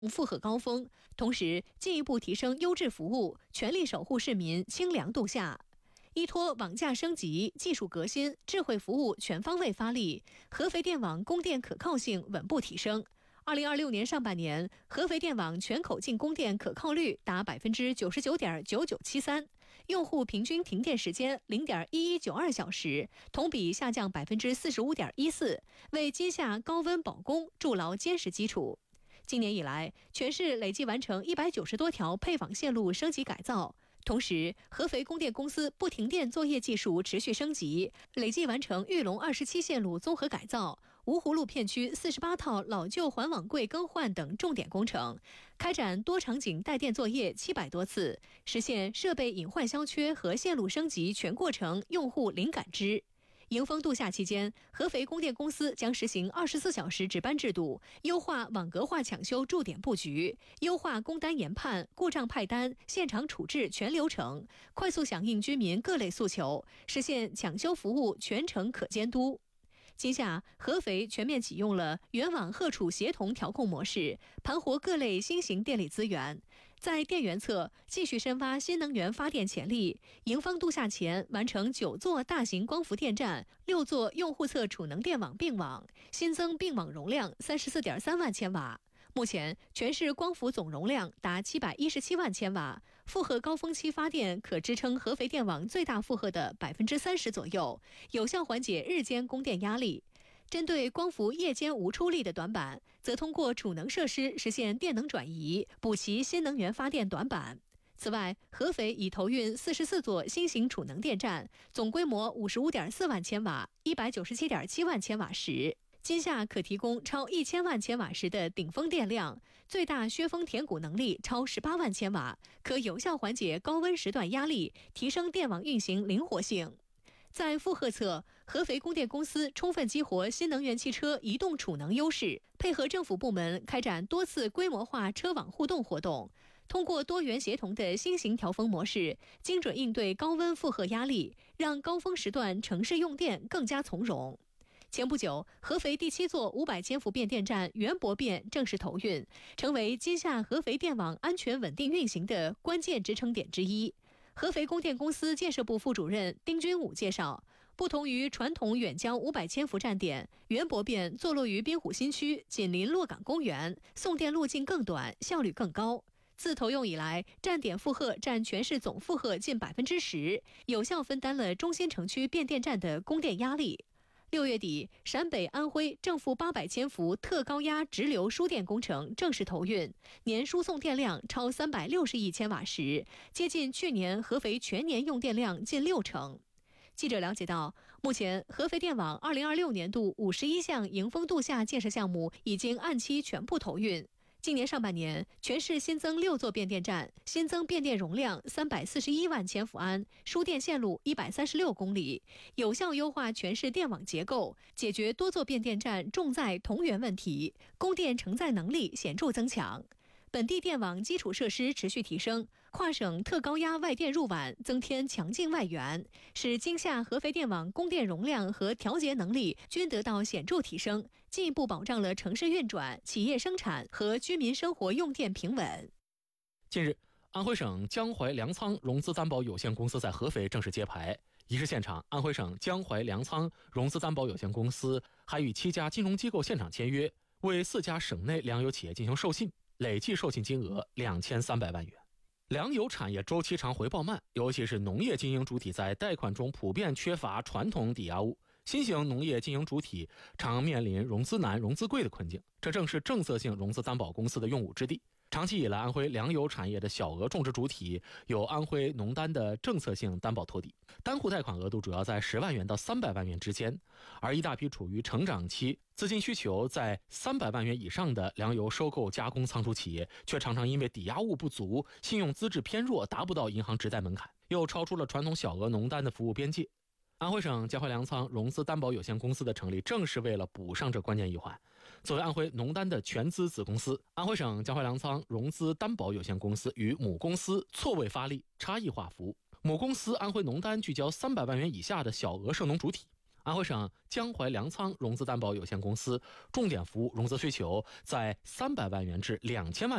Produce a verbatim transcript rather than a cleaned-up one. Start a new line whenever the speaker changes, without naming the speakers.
负荷高峰，同时进一步提升优质服务，全力守护市民清凉度夏。依托网架升级、技术革新、智慧服务全方位发力，合肥电网供电可靠性稳步提升。二零二六年上半年，合肥电网全口径供电可靠率达百分之九十九点九九七三，用户平均停电时间零点一一九二小时，同比下降百分之四十五点一四，为今夏高温保供筑牢坚实基础。今年以来，全市累计完成一百九十多条配网线路升级改造。同时，合肥供电公司不停电作业技术持续升级，累计完成玉龙二十七线路综合改造、芜湖路片区四十八套老旧环网柜更换等重点工程，开展多场景带电作业七百多次，实现设备隐患消缺和线路升级全过程用户零感知。迎风度夏期间，合肥供电公司将实行二十四小时值班制度，优化网格化抢修驻点布局，优化工单研判、故障派单、现场处置全流程，快速响应居民各类诉求，实现抢修服务全程可监督。今夏，合肥全面启用了原网荷储协同调控模式，盘活各类新型电力资源。在电源侧，继续深挖新能源发电潜力，迎风度夏前完成九座大型光伏电站、六座用户侧储能电网并网，新增并网容量三十四点三万千瓦。目前，全市光伏总容量达七百一十七万千瓦，负荷高峰期发电可支撑合肥电网最大负荷的百分之三十左右，有效缓解日间供电压力。针对光伏夜间无出力的短板，则通过储能设施实现电能转移，补齐新能源发电短板。此外，合肥已投运四十四座新型储能电站，总规模五十五点四万千瓦，一百九十七点七万千瓦时。今夏可提供超一千万千瓦时的顶峰电量，最大削峰填谷能力超十八万千瓦，可有效缓解高温时段压力，提升电网运行灵活性。在负荷侧，合肥供电公司充分激活新能源汽车移动储能优势，配合政府部门开展多次规模化车网互动活动，通过多元协同的新型调峰模式，精准应对高温负荷压力，让高峰时段城市用电更加从容。前不久，合肥第七座五百千伏变电站源博变正式投运，成为今夏合肥电网安全稳定运行的关键支撑点之一。合肥供电公司建设部副主任丁军武介绍，不同于传统远郊五百千伏站点，源博变坐落于滨湖新区，紧邻洛港公园，送电路径更短，效率更高。自投用以来，站点负荷占全市总负荷近百分之十，有效分担了中心城区变电站的供电压力。六月底，陕北、安徽正负八百千伏特高压直流输电工程正式投运，年输送电量超三百六十亿千瓦时，接近去年合肥全年用电量近六成。记者了解到，目前合肥电网二零二六年度五十一项迎风度夏建设项目已经按期全部投运。今年上半年，全市新增六座变电站，新增变电容量三百四十一万千伏安，输电线路一百三十六公里，有效优化全市电网结构，解决多座变电站重载同源问题，供电承载能力显著增强。本地电网基础设施持续提升，跨省特高压外电入网增添强劲外援，使今夏合肥电网供电容量和调节能力均得到显著提升，进一步保障了城市运转、企业生产和居民生活用电平稳。
近日，安徽省江淮粮仓融资担保有限公司在合肥正式揭牌。仪式现场，安徽省江淮粮仓融资担保有限公司还与七家金融机构现场签约，为四家省内粮油企业进行授信，累计授信金额两千三百万元。粮油产业周期长，回报慢，尤其是农业经营主体在贷款中普遍缺乏传统抵押物，新型农业经营主体常面临融资难、融资贵的困境，这正是政策性融资担保公司的用武之地。长期以来，安徽粮油产业的小额种植主体有安徽农单的政策性担保托底，单户贷款额度主要在十万元到三百万元之间，而一大批处于成长期、资金需求在三百万元以上的粮油收购加工仓储企业，却常常因为抵押物不足、信用资质偏弱，达不到银行直贷门槛，又超出了传统小额农单的服务边界。安徽省江淮粮仓融资担保有限公司的成立，正是为了补上这关键一环。作为安徽农单的全资子公司，安徽省江淮粮仓融资担保有限公司与母公司错位发力，差异化服务。母公司安徽农单聚焦三百万元以下的小额涉农主体， 安徽省江淮粮仓融资担保有限公司重点服务融资需求在三百万元至两千万元。